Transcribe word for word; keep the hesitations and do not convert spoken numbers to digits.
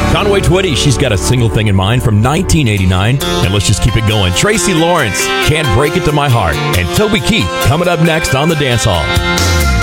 Conway Twitty, she's got a single thing in mind from nineteen eighty-nine. And let's just keep it going. Tracy Lawrence, Can't Break It to My Heart. And Toby Keith coming up next on The Dance Hall.